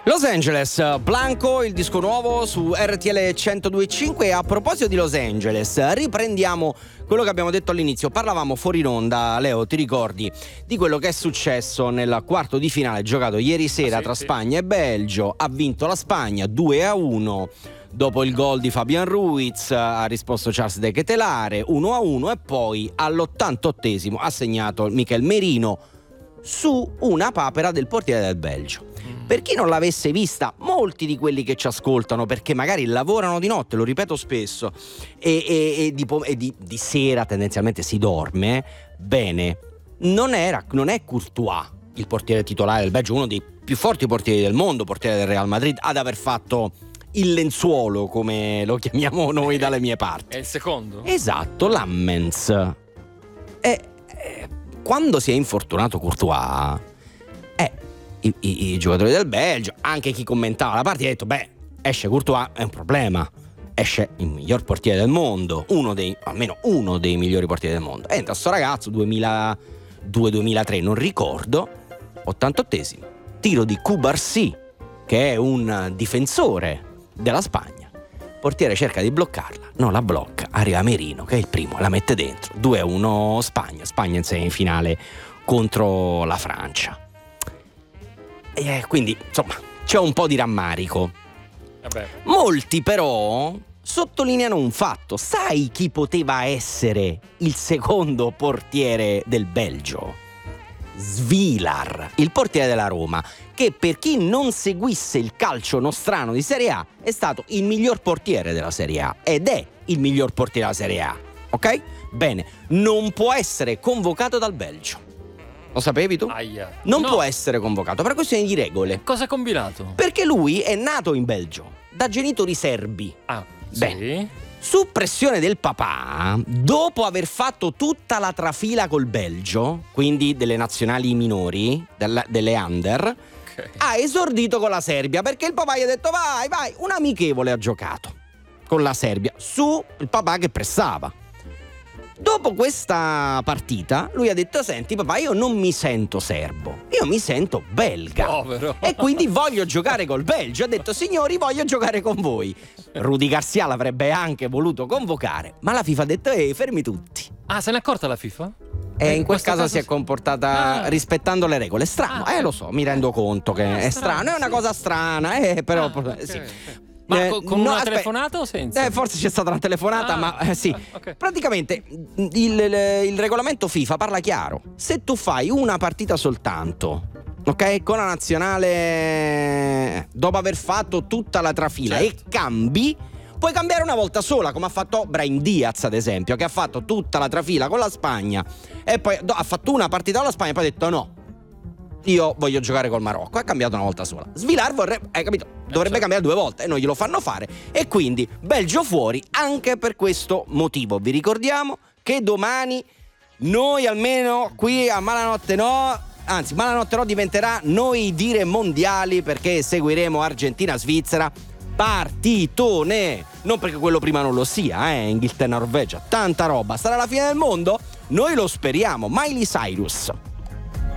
Los Angeles, Blanco, il disco nuovo su RTL 102.5. E a proposito di Los Angeles, riprendiamo quello che abbiamo detto all'inizio. Parlavamo fuori in onda, Leo, ti ricordi di quello che è successo nel quarto di finale giocato ieri sera tra Spagna e Belgio? Ha vinto la Spagna 2-1. Dopo il gol di Fabian Ruiz ha risposto Charles De Ketelaere 1-1 e poi all'88esimo ha segnato Mikel Merino su una papera del portiere del Belgio. Per chi non l'avesse vista, molti di quelli che ci ascoltano, perché magari lavorano di notte, lo ripeto spesso, e di sera tendenzialmente si dorme, bene, non è Courtois il portiere titolare del Belgio, uno dei più forti portieri del mondo, portiere del Real Madrid, ad aver fatto il lenzuolo, come lo chiamiamo noi dalle mie parti. È il secondo? Esatto, Lammens. Quando si è infortunato Courtois, i giocatori del Belgio, anche chi commentava la partita, ha detto: beh, esce Courtois, è un problema. Esce il miglior portiere del mondo, almeno uno dei migliori portieri del mondo. Entra sto ragazzo, 2002-2003, non ricordo, 88esimo, tiro di Cubarsí, che è un difensore della Spagna. Il portiere cerca di bloccarla, non la blocca, arriva Merino, che è il primo, la mette dentro. 2-1 Spagna in semifinale contro la Francia. Quindi insomma c'è un po' di rammarico. Vabbè. Molti però sottolineano un fatto: sai chi poteva essere il secondo portiere del Belgio? Svilar, il portiere della Roma, che per chi non seguisse il calcio nostrano di Serie A è stato il miglior portiere della Serie A ed è il miglior portiere della Serie A, ok? Bene, non può essere convocato dal Belgio. Lo sapevi tu? Aia. Non No. può essere convocato per questioni di regole. Cosa ha combinato? Perché lui è nato in Belgio da genitori serbi. Ah, Bene. sì. Su pressione del papà, dopo aver fatto tutta la trafila col Belgio, quindi delle nazionali minori, delle under, Ok. ha esordito con la Serbia, perché il papà gli ha detto: vai, un amichevole ha giocato con la Serbia, su il papà che pressava. Dopo questa partita lui ha detto: senti papà, io non mi sento serbo, io mi sento belga. Povero. E quindi voglio giocare col Belgio. Ha detto: signori, voglio giocare con voi. Rudy Garcia l'avrebbe anche voluto convocare, ma la FIFA ha detto: fermi tutti. Ah, se n'è accorta la FIFA? E in quel questo caso caso si è comportata rispettando le regole. Strano, lo so, mi rendo conto che è strano, è una cosa strana, però ok, sì. ok. Ma con una telefonata o senza? Forse c'è stata una telefonata, ma sì. Ok. Praticamente il regolamento FIFA parla chiaro. Se tu fai una partita soltanto, ok, con la nazionale, dopo aver fatto tutta la trafila, Certo. e cambi, puoi cambiare una volta sola, come ha fatto Brahim Diaz, ad esempio, che ha fatto tutta la trafila con la Spagna e poi ha fatto una partita con la Spagna e poi ha detto: no, io voglio giocare col Marocco. Ha cambiato una volta sola. Svilar dovrebbe cambiare due volte e non glielo fanno fare. E quindi Belgio fuori anche per questo motivo. Vi ricordiamo che domani noi, almeno qui a Malanotte No, anzi Malanotte No diventerà Noi Dire Mondiali, perché seguiremo Argentina-Svizzera. Partitone! Non perché quello prima non lo sia, Inghilterra-Norvegia, tanta roba. Sarà la fine del mondo? Noi lo speriamo. Miley Cyrus.